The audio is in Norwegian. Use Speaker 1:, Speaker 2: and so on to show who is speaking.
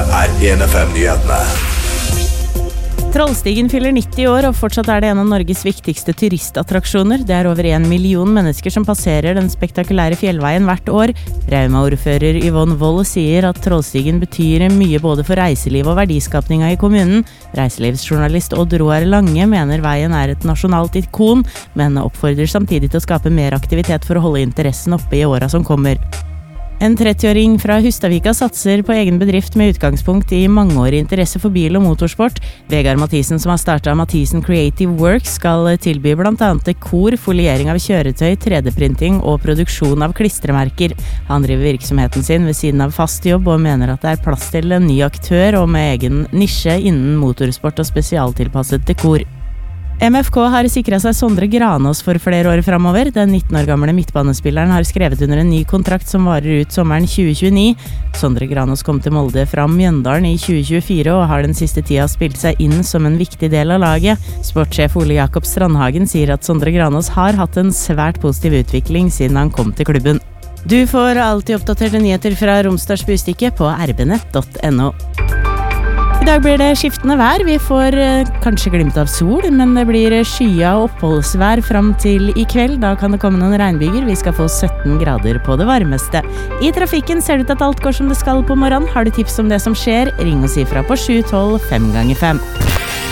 Speaker 1: 1FM-nyhetene.
Speaker 2: Trollstigen fyller 90 år, og fortsatt det en av Norges viktigste turistattraksjoner. Det over 1 million mennesker som passerer den spektakulære fjellveien hvert år. Rauma-ordfører Yvonne Wold sier at Trollstigen betyr mye både for reiseliv og verdiskapninga i kommunen. Reiselivsjournalist Odd Roar Lange mener veien et nasjonalt ikon, men oppfordrer samtidig til å skape mer aktivitet for å holde interessen oppe i åra som kommer. En 30-åring fra Hustadvika satser på egen bedrift med utgangspunkt i mangeårig interesse for bil og motorsport. Vegard Mathisen, som har startet Mathisen Creative Works, skal tilby blant annet dekor, foliering av kjøretøy, 3D-printing og produksjon av klistremerker. Han driver virksomheten sin ved siden av fast jobb og mener at det plass til en ny aktør og med egen nisje innen motorsport og spesialtilpasset dekor. MFK har sikret seg Sondre Granås for flere år fremover. Den 19 år gamle midtbanespilleren har skrevet under en ny kontrakt som varer ut sommeren 2029. Sondre Granås kom til Molde fra Mjøndalen i 2024 og har den siste tida spilt seg inn som en viktig del av laget. Sportssjef Ole Jakob Strandhagen sier at Sondre Granås har hatt en svært positiv utvikling siden han kom til klubben. Du får alltid oppdaterte nyheter fra Romsdals Bustikke på rbnett.no. I dag blir det skiftende vær. Vi får kanskje glimt av sol, men det blir skya og oppholdsvær fram til i kveld. Da kan det komme noen regnbyger. Vi skal få 17 grader på det varmeste. I trafikken ser det ut at alt går som det skal på morgenen. Har du tips om det som skjer? Ring og si fra på 712 5x5.